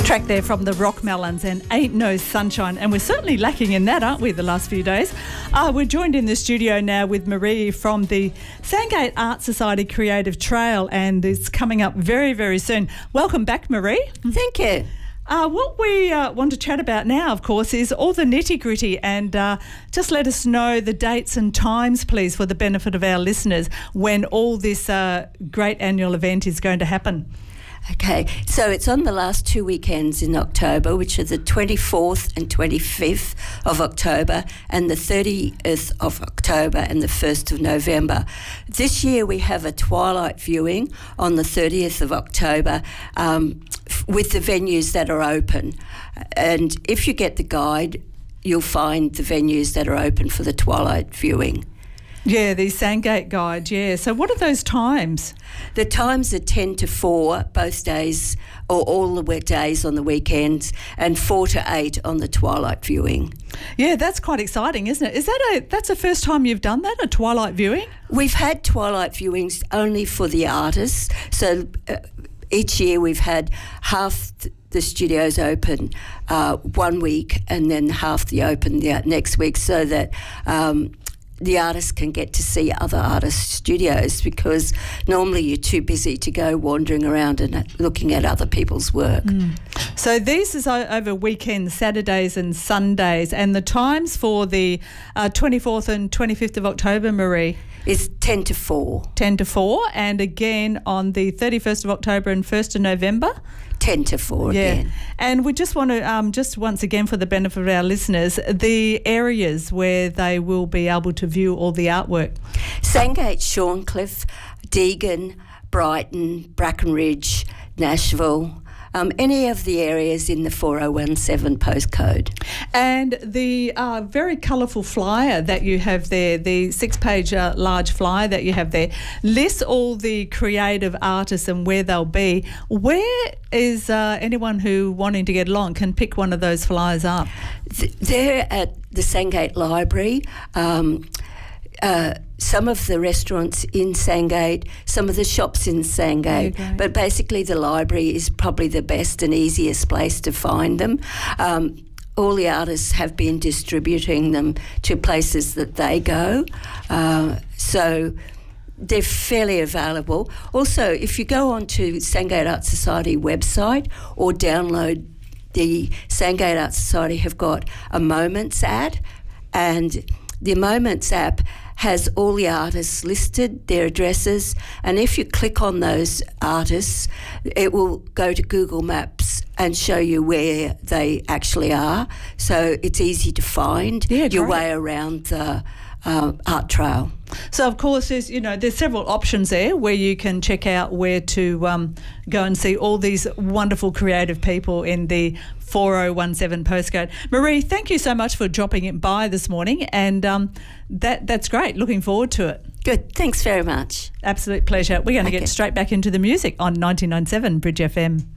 Track there from the Rockmelons and Ain't No Sunshine, and we're certainly lacking in that, aren't we, the last few days? We're joined in the studio now with Marie from the Sandgate Art Society Creative Trail, and it's coming up very, very soon. Welcome back, Marie. Thank you. What we want to chat about now, of course, is all the nitty-gritty, and just let us know the dates and times, please, for the benefit of our listeners, when all this great annual event is going to happen. Okay, so it's on the last 2 weekends in October, which are the 24th and 25th of October and the 30th of October and the 1st of November. This year we have a twilight viewing on the 30th of October with the venues that are open. And if you get the guide, you'll find the venues that are open for the twilight viewing. Yeah, the Sandgate Guide, yeah. So what are those times? The times are 10 to 4 both days, or all the days on the weekends, and 4 to 8 on the twilight viewing. Yeah, that's quite exciting, isn't it? That's the first time you've done that, a twilight viewing? We've had twilight viewings only for the artists. So each year we've had half the studios open 1 week and then half the open the next week, so that the artists can get to see other artists' studios, because normally you're too busy to go wandering around and looking at other people's work. So these is over weekends, Saturdays and Sundays, and the times for the 24th and 25th of October, Marie? Is 10 to 4. 10 to 4, and again on the 31st of October and 1st of November? 10 to 4 again. And we just want to, just once again for the benefit of our listeners, the areas where they will be able to view all the artwork. Sandgate, Shorncliffe, Deagon, Brighton, Brackenridge, Nashville, any of the areas in the 4017 postcode. And the very colourful flyer that you have there, the 6-page large flyer that you have there, lists all the creative artists and where they'll be. Where is anyone who wanting to get along can pick one of those flyers up? They're at the Sandgate Library. Some of the restaurants in Sandgate, some of the shops in Sandgate, but basically the library is probably the best and easiest place to find them. All the artists have been distributing them to places that they go, so they're fairly available. Also, if you go onto Sandgate Art Society website or download the Sandgate Art Society, have got a Moments ad, and the Moments app has all the artists listed, their addresses, and if you click on those artists, it will go to Google Maps and show you where they actually are. So it's easy to find your way around the art trail. So, of course, there's several options there where you can check out where to go and see all these wonderful creative people in the 4017 postcode. Marie, thank you so much for dropping it by this morning, and that's great. Looking forward to it. Good. Thanks very much. Absolute pleasure. We're going to get straight back into the music on 99.7 Bridge FM.